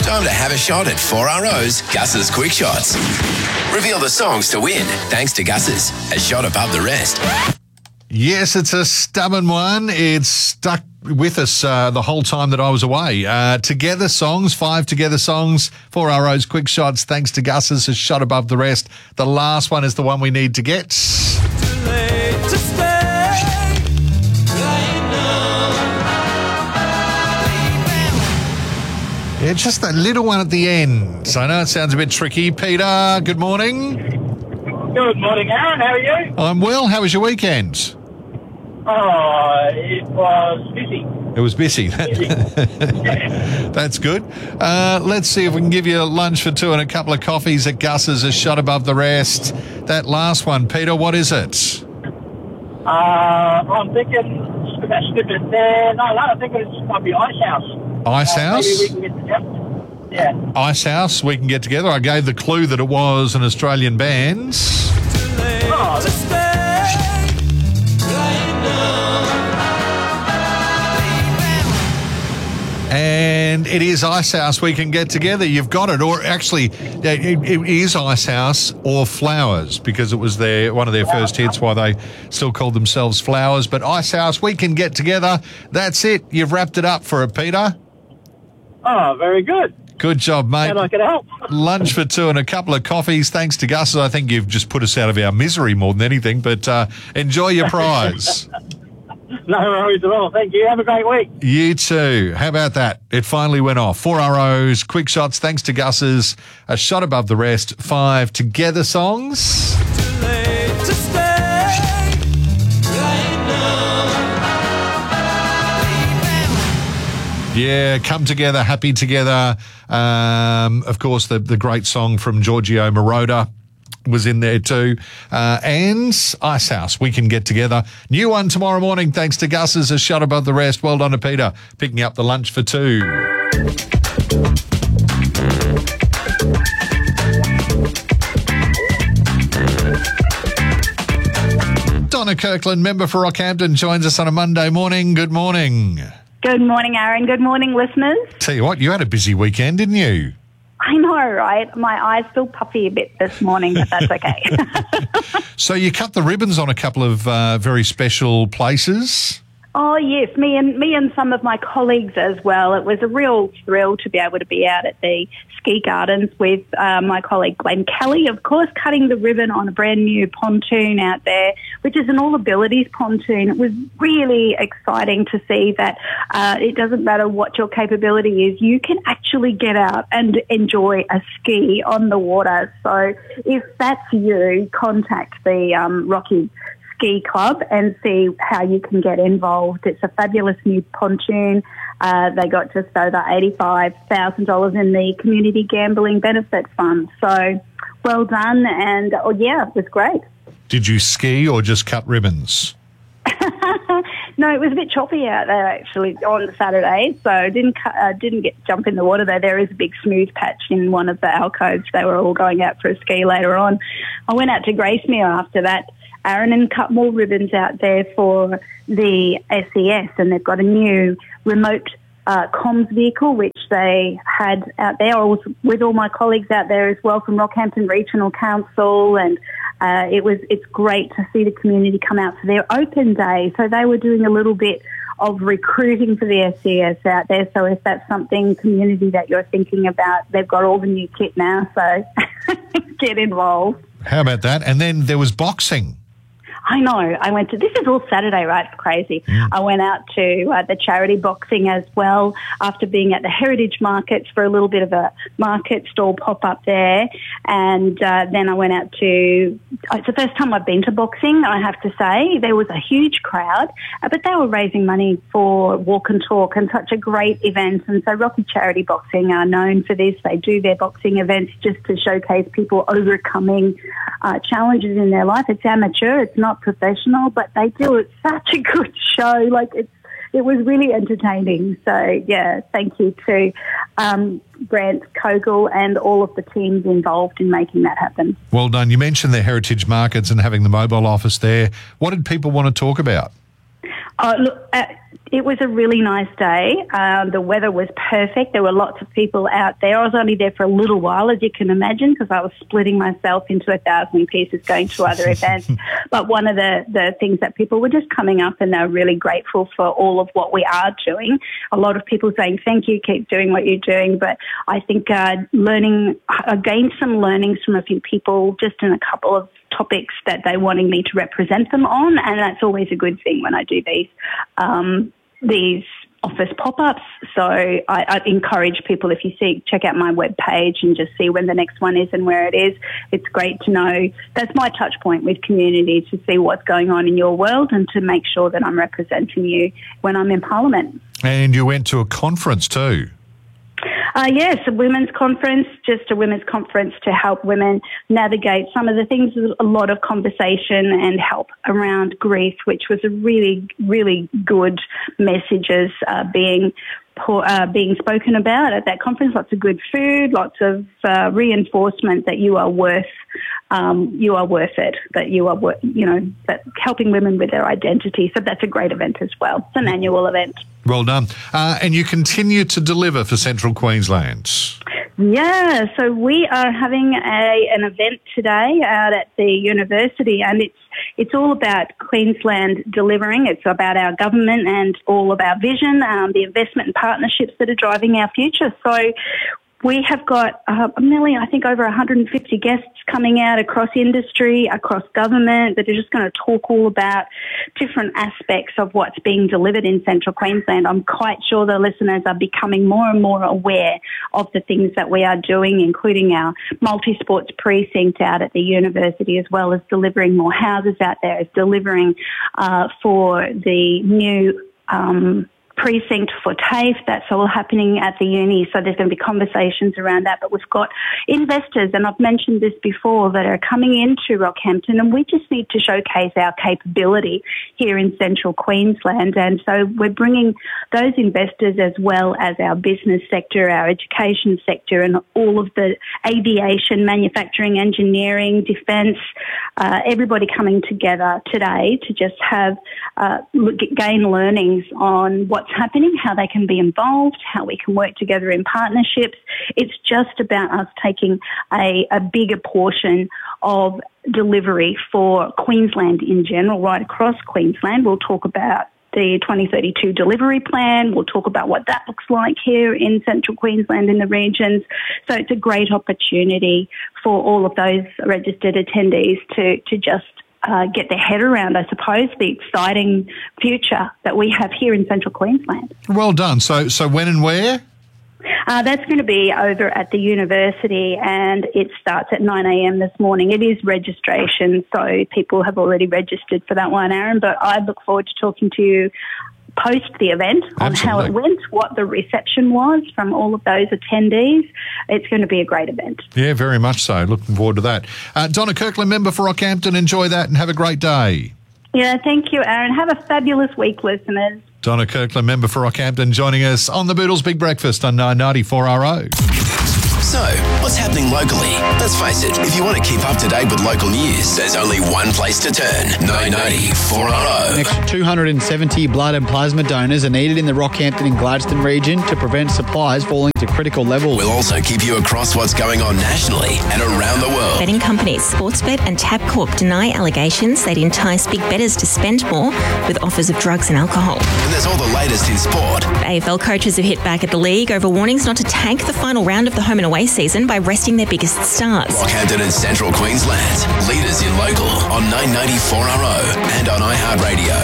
Time to have a shot at 4RO's Gus's Quick Shots. Reveal the songs to win thanks to Gus's, a shot above the rest. Yes, it's a stubborn one. It's stuck with us the whole time that I was away. Together songs, 5 together songs, 4RO's Quick Shots thanks to Gus's, a shot above the rest. The last one is the one we need to get. Too late to stay. Yeah, just that little one at the end. So I know it sounds a bit tricky. Peter, good morning. Good morning, Aaron. How are you? I'm well. How was your weekend? Oh, it was busy. It was busy. That's good. Let's see if we can give you lunch for two and a couple of coffees at Gus's, a shot above the rest. That last one, Peter, what is it? I'm thinking about snippet there. No, I think it might be Ice House. Ice House? Maybe we can get together. Yeah. Ice House, we can get together. I gave the clue that it was an Australian band. Oh, And it is Ice House, we can get together. You've got it. Or actually, it is Ice House or Flowers, because it was one of their first hits, why they still called themselves Flowers. But Ice House, we can get together. That's it. You've wrapped it up for it, Peter. Oh, very good. Good job, mate. Glad I could help. Lunch for two and a couple of coffees. Thanks to Gus. I think you've just put us out of our misery more than anything, but enjoy your prize. No worries at all. Thank you. Have a great week. You too. How about that? It finally went off. 4RO's Quick Shots, thanks to Gus's, a shot above the rest. 5 together songs. Too late to stay. Yeah, Come Together, Happy Together. Of course, the great song from Giorgio Moroder was in there too. And Ice House, We Can Get Together. New one tomorrow morning, thanks to Gus's, a shot above the rest. Well done to Peter, picking up the lunch for two. Donna Kirkland, member for Rockhampton, joins us on a Monday morning. Good morning. Good morning, Aaron. Good morning, listeners. Tell you what, you had a busy weekend, didn't you? I know, right? My eyes feel puffy a bit this morning, but that's okay. So you cut the ribbons on a couple of very special places. Oh, yes, me and some of my colleagues as well. It was a real thrill to be able to be out at the ski gardens with my colleague Glenn Kelly, of course, cutting the ribbon on a brand new pontoon out there, which is an all-abilities pontoon. It was really exciting to see that it doesn't matter what your capability is, you can actually get out and enjoy a ski on the water. So if that's you, contact the Rocky Ski Club and see how you can get involved. It's a fabulous new pontoon. They got just over $85,000 in the Community Gambling Benefit Fund. So well done, and yeah, it was great. Did you ski or just cut ribbons? No, it was a bit choppy out there actually on Saturday, so didn't jump in the water there. There is a big smooth patch in one of the alcoves. They were all going out for a ski later on. I went out to Gracemere after that, Aaron, and cut more ribbons out there for the SES, and they've got a new remote comms vehicle which they had out there. I was with all my colleagues out there as well from Rockhampton Regional Council, and it's great to see the community come out for their open day. So they were doing a little bit of recruiting for the SES out there. So if that's something, community, that you're thinking about, they've got all the new kit now, so get involved. How about that? And then there was boxing. I know. This is all Saturday, right? It's crazy. I went out to the charity boxing as well after being at the Heritage Markets for a little bit of a market stall pop-up there. And then I went out to, it's the first time I've been to boxing, I have to say. There was a huge crowd, but they were raising money for Walk and Talk, and such a great event. And so Rocky Charity Boxing are known for this. They do their boxing events just to showcase people overcoming challenges in their life. It's amateur, it's not professional, but they do it such a good show. Like it was really entertaining. So yeah, thank you to Grant Kogel and all of the teams involved in making that happen. Well done. You mentioned the Heritage Markets and having the mobile office there. What did people want to talk about? Look, It was a really nice day. The weather was perfect. There were lots of people out there. I was only there for a little while, as you can imagine, because I was splitting myself into 1,000 pieces going to other events. But one of the things that people were just coming up and they're really grateful for all of what we are doing. A lot of people saying, thank you, keep doing what you're doing. But I think I gained some learnings from a few people just in a couple of topics that they're wanting me to represent them on, and that's always a good thing when I do these office pop-ups. So I encourage people, if you check out my webpage and just see when the next one is and where it is. It's great to know. That's my touch point with community, to see what's going on in your world and to make sure that I'm representing you when I'm in Parliament. And you went to a conference too. Yes, a women's conference, just a women's conference to help women navigate some of the things, a lot of conversation and help around grief, which was a really, really good messages being spoken about at that conference. Lots of good food, lots of reinforcement that you are worth it, that you are, that helping women with their identity. So that's a great event as well. It's an annual event. Well done. And you continue to deliver for Central Queensland. Yeah, so we are having an event today out at the university, and it's all about Queensland delivering. It's about our government and all of our vision, the investment and partnerships that are driving our future. So we have got nearly, I think, over 150 guests coming out across industry, across government, that are just going to talk all about different aspects of what's being delivered in Central Queensland. I'm quite sure the listeners are becoming more and more aware of the things that we are doing, including our multi-sports precinct out at the university, as well as delivering more houses out there, as delivering for the new precinct for TAFE. That's all happening at the uni. So there's going to be conversations around that. But we've got investors, and I've mentioned this before, that are coming into Rockhampton, and we just need to showcase our capability here in Central Queensland. And so we're bringing those investors, as well as our business sector, our education sector, and all of the aviation, manufacturing, engineering, defence, everybody coming together today to just have gain learnings on what's happening, how they can be involved, how we can work together in partnerships. It's just about us taking a bigger portion of delivery for Queensland in general, right across Queensland. We'll talk about the 2032 delivery plan. We'll talk about what that looks like here in Central Queensland in the regions. So it's a great opportunity for all of those registered attendees to just get their head around, I suppose, the exciting future that we have here in Central Queensland. Well done. So when and where? That's going to be over at the university, and it starts at 9 a.m. this morning. It is registration, so people have already registered for that one, Aaron, but I look forward to talking to you post the event on how it went, what the reception was from all of those attendees. It's going to be a great event. Yeah, very much so. Looking forward to that. Donna Kirkland, member for Rockhampton, enjoy that and have a great day. Yeah, thank you, Aaron. Have a fabulous week, listeners. Donna Kirkland, member for Rockhampton, joining us on the Boodles Big Breakfast on 994RO. So, what's happening locally? Let's face it, if you want to keep up to date with local news, there's only one place to turn. 994RO. An extra 270 blood and plasma donors are needed in the Rockhampton and Gladstone region to prevent supplies falling to critical levels. We'll also keep you across what's going on nationally and around the world. Betting companies Sportsbet and Tabcorp deny allegations they'd entice big bettors to spend more with offers of drugs and alcohol. And there's all the latest in sport. AFL coaches have hit back at the league over warnings not to tank the final round of the home and away season by resting their biggest stars. Rockhampton and Central Queensland, leaders in local on 994RO and on iHeartRadio.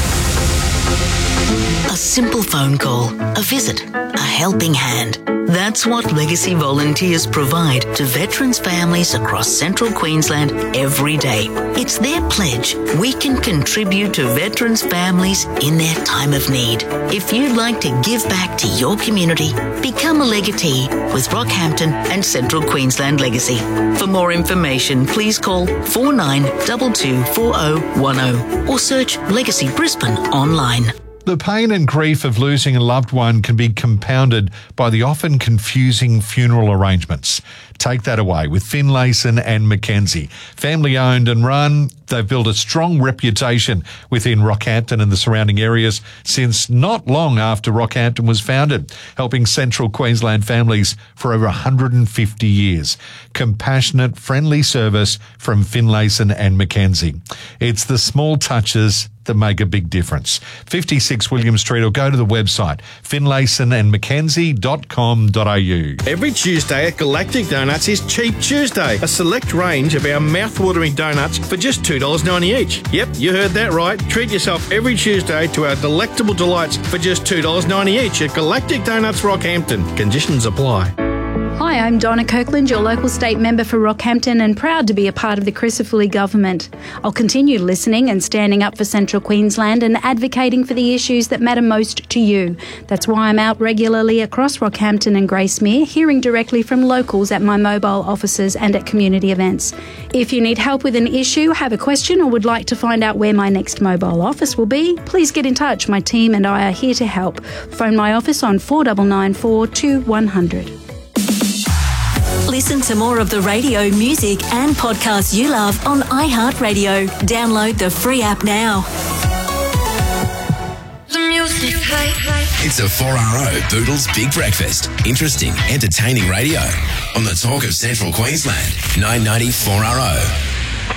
A simple phone call, a visit, a helping hand. That's what Legacy volunteers provide to veterans' families across Central Queensland every day. It's their pledge we can contribute to veterans' families in their time of need. If you'd like to give back to your community, become a legatee with Rockhampton and Central Queensland Legacy. For more information, please call 49224010 or search Legacy Brisbane online. The pain and grief of losing a loved one can be compounded by the often confusing funeral arrangements. Take that away with Finlayson and Mackenzie. Family owned and run, they've built a strong reputation within Rockhampton and the surrounding areas since not long after Rockhampton was founded, helping Central Queensland families for over 150 years. Compassionate, friendly service from Finlayson and Mackenzie. It's the small touches that make a big difference. 56 William Street, or go to the website finlaysonandmackenzie.com.au. Every Tuesday at Galactic Donuts is Cheap Tuesday, a select range of our mouth-watering donuts for just $2.90 each. Yep, you heard that right. Treat yourself every Tuesday to our delectable delights for just $2.90 each at Galactic Donuts Rockhampton. Conditions apply. Hi, I'm Donna Kirkland, your local state member for Rockhampton, and proud to be a part of the Crisafulli government. I'll continue listening and standing up for Central Queensland and advocating for the issues that matter most to you. That's why I'm out regularly across Rockhampton and Gracemere, hearing directly from locals at my mobile offices and at community events. If you need help with an issue, have a question, or would like to find out where my next mobile office will be, please get in touch. My team and I are here to help. Phone my office on 4994 2100. Listen to more of the radio, music and podcasts you love on iHeartRadio. Download the free app now. It's a 4RO Boodles Big Breakfast. Interesting, entertaining radio on the talk of Central Queensland. 990 4RO.